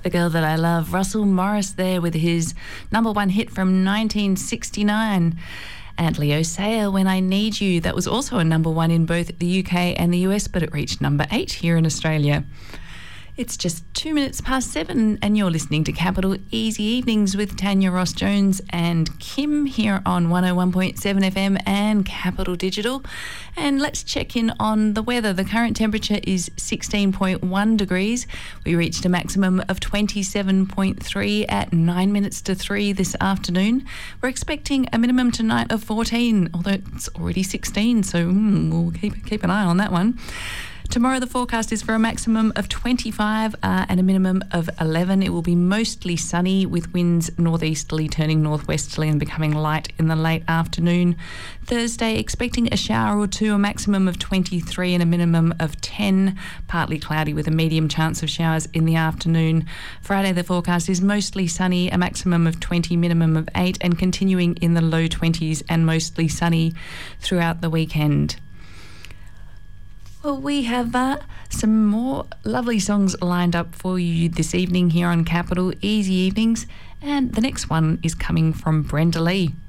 The Girl That I Love, Russell Morris there with his number one hit from 1969. And Leo Sayer, When I Need You. That was also a number one in both the UK and the US, but it reached number 8 here in Australia. It's just 2 minutes past 7 and you're listening to Capital Easy Evenings with Tanya Ross-Jones and Kim here on 101.7 FM and Capital Digital. And let's check in on the weather. The current temperature is 16.1 degrees. We reached a maximum of 27.3 at 9 minutes to 3 this afternoon. We're expecting a minimum tonight of 14, although it's already 16, so we'll keep an eye on that one. Tomorrow the forecast is for a maximum of 25 and a minimum of 11. It will be mostly sunny with winds northeasterly turning northwesterly and becoming light in the late afternoon. Thursday expecting a shower or two, a maximum of 23 and a minimum of 10. Partly cloudy with a medium chance of showers in the afternoon. Friday the forecast is mostly sunny, a maximum of 20, minimum of 8 and continuing in the low 20s and mostly sunny throughout the weekend. Well, we have some more lovely songs lined up for you this evening here on Capital Easy Evenings, and the next one is coming from Brenda Lee.